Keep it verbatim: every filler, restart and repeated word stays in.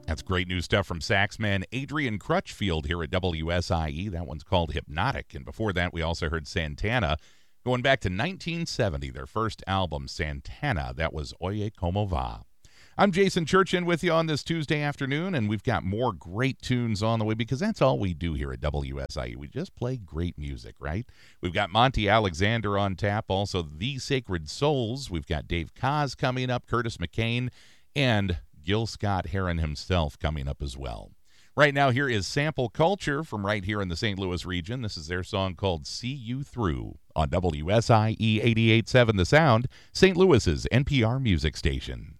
That's great new stuff from saxman Adrian Crutchfield here at W S I E. That one's called Hypnotic. And before that, we also heard Santana going back to nineteen seventy, their first album, Santana. That was Oye Como Va. I'm Jason Churchin with you on this Tuesday afternoon, and we've got more great tunes on the way because that's all we do here at W S I E. We just play great music, right? We've got Monty Alexander on tap, also The Sacred Souls. We've got Dave Koz coming up, Curtis McCain, and Gil Scott-Heron himself coming up as well. Right now, here is Sample Culture from right here in the Saint Louis region. This is their song called See You Through on W S I E eighty-eight point seven The Sound, Saint Louis's N P R music station.